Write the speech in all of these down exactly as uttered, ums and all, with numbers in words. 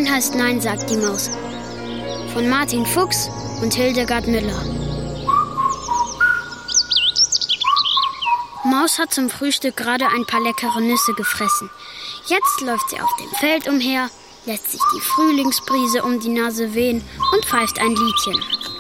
Nein heißt Nein, sagt die Maus. Von Martin Fuchs und Hildegard Müller. Maus hat zum Frühstück gerade ein paar leckere Nüsse gefressen. Jetzt läuft sie auf dem Feld umher, lässt sich die Frühlingsbrise um die Nase wehen und pfeift ein Liedchen.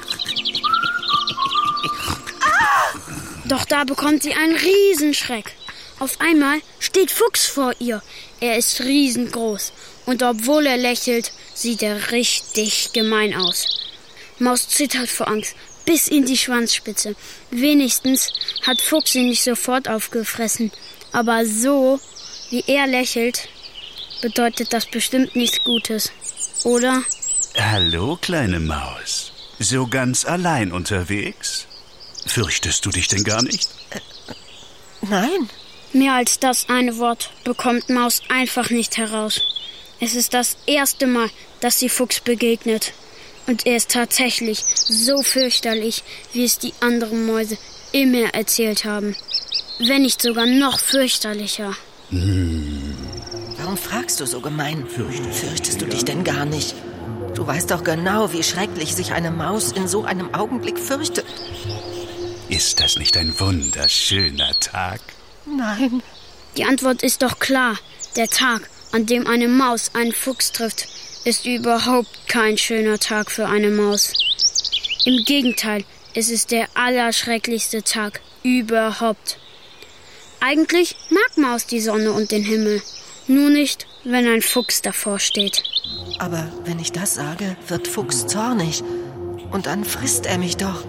Ah! Doch da bekommt sie einen Riesenschreck. Auf einmal steht Fuchs vor ihr. Er ist riesengroß und obwohl er lächelt, sieht er richtig gemein aus. Maus zittert vor Angst bis in die Schwanzspitze. Wenigstens hat Fuchs sie nicht sofort aufgefressen. Aber so, wie er lächelt, bedeutet das bestimmt nichts Gutes, oder? Hallo, kleine Maus. So ganz allein unterwegs? Fürchtest du dich denn gar nicht? Äh, nein. Mehr als das eine Wort bekommt Maus einfach nicht heraus. Es ist das erste Mal, dass sie Fuchs begegnet. Und er ist tatsächlich so fürchterlich, wie es die anderen Mäuse immer erzählt haben. Wenn nicht sogar noch fürchterlicher. Hm. Warum fragst du so gemein? Fürchtest, Fürchtest du dich denn gar nicht? Du weißt doch genau, wie schrecklich sich eine Maus in so einem Augenblick fürchtet. Ist das nicht ein wunderschöner Tag? Nein. Die Antwort ist doch klar. Der Tag, an dem eine Maus einen Fuchs trifft, ist überhaupt kein schöner Tag für eine Maus. Im Gegenteil, es ist der allerschrecklichste Tag überhaupt. Eigentlich mag Maus die Sonne und den Himmel, nur nicht, wenn ein Fuchs davor steht. Aber wenn ich das sage, wird Fuchs zornig und dann frisst er mich doch.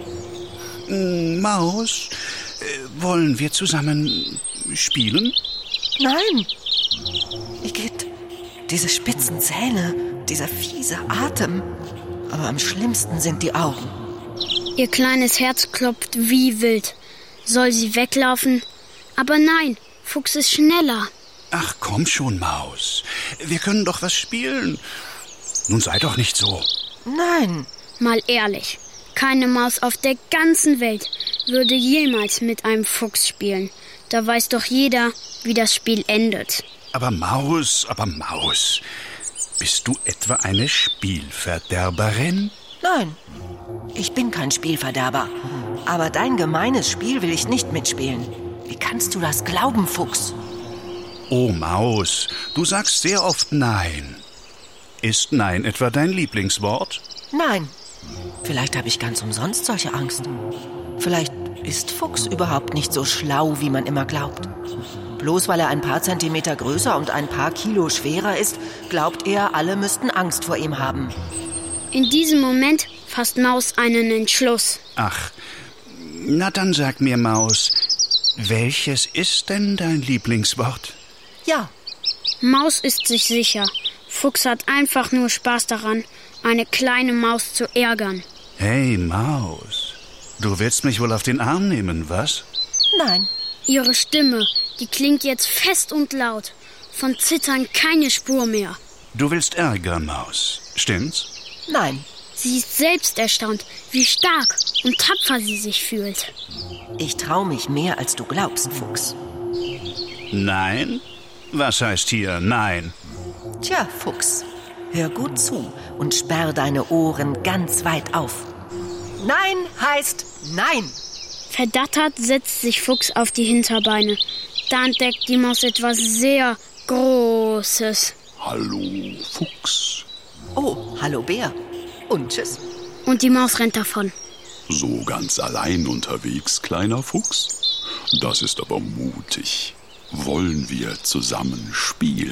Maus, äh, wollen wir zusammen spielen? Nein. Igitt, diese spitzen Zähne, dieser fiese Atem. Aber am schlimmsten sind die Augen. Ihr kleines Herz klopft wie wild. Soll sie weglaufen? Aber nein, Fuchs ist schneller. Ach, komm schon, Maus. Wir können doch was spielen. Nun sei doch nicht so. Nein. Mal ehrlich, keine Maus auf der ganzen Welt würde jemals mit einem Fuchs spielen. Da weiß doch jeder, wie das Spiel endet. Aber Maus, aber Maus, bist du etwa eine Spielverderberin? Nein, ich bin kein Spielverderber. Aber dein gemeines Spiel will ich nicht mitspielen. Wie kannst du das glauben, Fuchs? Oh, Maus, du sagst sehr oft Nein. Ist Nein etwa dein Lieblingswort? Nein. Vielleicht habe ich ganz umsonst solche Angst. Vielleicht ist Fuchs überhaupt nicht so schlau, wie man immer glaubt. Bloß weil er ein paar Zentimeter größer und ein paar Kilo schwerer ist, glaubt er, alle müssten Angst vor ihm haben. In diesem Moment fasst Maus einen Entschluss. Ach, na dann sag mir, Maus, welches ist denn dein Lieblingswort? Ja. Maus ist sich sicher. Fuchs hat einfach nur Spaß daran, eine kleine Maus zu ärgern. Hey, Maus, du willst mich wohl auf den Arm nehmen, was? Nein. Ihre Stimme, die klingt jetzt fest und laut. Von Zittern keine Spur mehr. Du willst Ärger, Maus, stimmt's? Nein. Sie ist selbst erstaunt, wie stark und tapfer sie sich fühlt. Ich trau mich mehr, als du glaubst, Fuchs. Nein? Was heißt hier Nein? Tja, Fuchs, hör gut zu und sperr deine Ohren ganz weit auf. Nein heißt Nein. Verdattert setzt sich Fuchs auf die Hinterbeine. Da entdeckt die Maus etwas sehr Großes. Hallo, Fuchs. Oh, hallo Bär. Und tschüss. Und die Maus rennt davon. So ganz allein unterwegs, kleiner Fuchs? Das ist aber mutig. Wollen wir zusammen spielen?